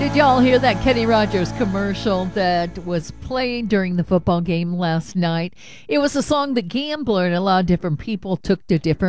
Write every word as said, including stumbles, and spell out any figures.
Did y'all hear that Kenny Rogers commercial that was played during the football game last night? It was a song that Gambler and a lot of different people took to different